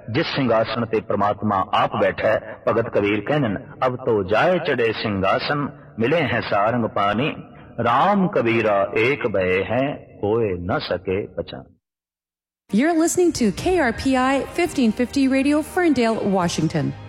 जिस सिंहासन ते परमात्मा आप बैठा है, भगत कबीर कहन अब तो जाए चढ़े सिंहासन, मिले हैं सारंग पानी, राम कबीरा एक भय है, कोई न सके पहचान। You're listening to KRPI 1550 Radio, Ferndale, Washington.